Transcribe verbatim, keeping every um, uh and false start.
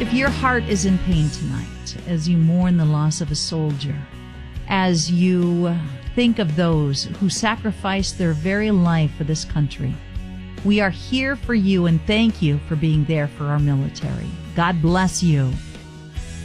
If your heart is in pain tonight as you mourn the loss of a soldier, as you think of those who sacrificed their very life for this country, we are here for you and thank you for being there for our military. God bless you.